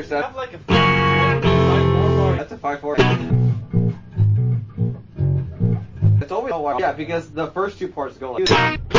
7. Have like a 5-4. That's a 5-4. It's always, yeah, because the first two parts go like